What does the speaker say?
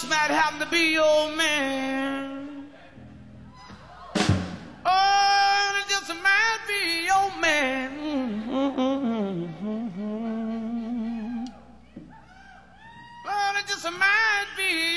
might happen to be your man. Oh, it just might be your man. Oh, it just might be